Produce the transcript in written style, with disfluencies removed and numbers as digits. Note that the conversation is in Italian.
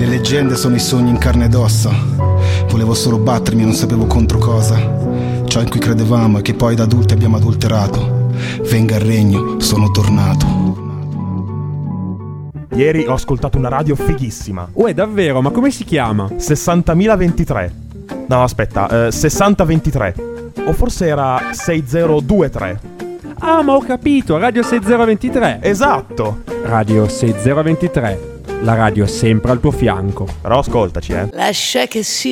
Le leggende sono i sogni in carne ed ossa. Volevo solo battermi e non sapevo contro cosa. Ciò in cui credevamo e che poi da adulti abbiamo adulterato. Venga il regno, sono tornato. Ieri ho ascoltato una radio fighissima. Davvero? Ma come si chiama? 60.023. No, aspetta, 6023. O forse era 6023. Ah, ma ho capito, Radio 6023. Esatto. Radio 6023. La radio sempre al tuo fianco. Però ascoltaci, Lascia che sia